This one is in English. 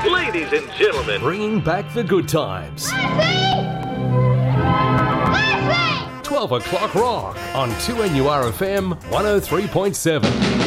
Ladies and gentlemen, bringing back the good times. 12 o'clock rock on 2NURFM 103.7.